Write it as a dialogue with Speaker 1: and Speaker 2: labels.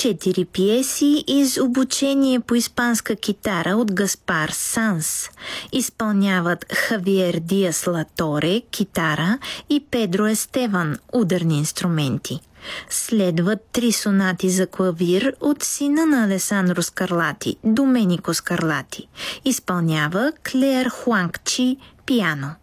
Speaker 1: 4 пиеси из обучение по испанска китара от Гаспар Санс. Изпълняват Хавиер Диас Латоре – китара и Педро Естеван – ударни инструменти. Следват 3 сонати за клавир от сина на Алесандро Скарлати – Доменико Скарлати. Изпълнява Клеер Хуангчи – пиано.